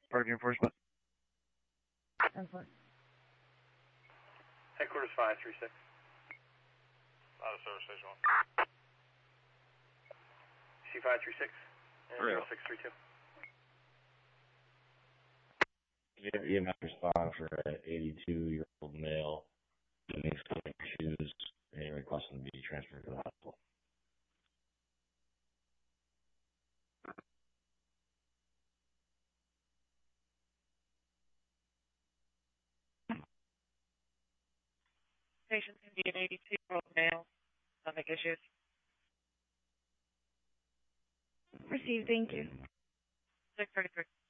Park enforcement. Enforcement. Headquarters 536. Out of service station 1. C536 and Real. 0632. EMS respond for an 82-year-old male using slipping shoes and requesting to be transferred to the hospital. Patient's going to be an 82-year-old male. Stomach issues. Received, thank you. 633.